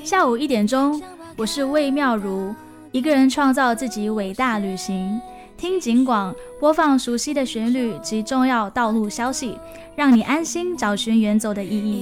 下午1点钟，我是魏妙如，一个人创造自己伟大旅行。听警广，播放熟悉的旋律及重要道路消息，让你安心找寻远走的意义。